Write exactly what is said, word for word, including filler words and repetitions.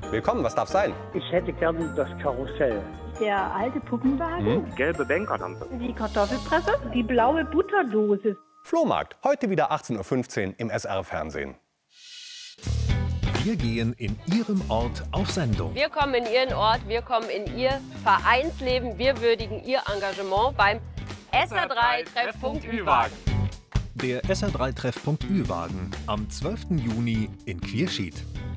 Willkommen, was darf sein? Ich hätte gerne das Karussell. Der alte Puppenwagen. Hm? Gelbe Bänkerlampe. Die Kartoffelpresse. Die blaue Butterdose. Flohmarkt, heute wieder achtzehn Uhr fünfzehn im S R-Fernsehen. Wir gehen in Ihrem Ort auf Sendung. Wir kommen in Ihren Ort, wir kommen in Ihr Vereinsleben, wir würdigen Ihr Engagement beim S R drei Treffpunkt Ü-Wagen. Der S R drei Treffpunkt Ü-Wagen am zwölften Juni in Quierschied.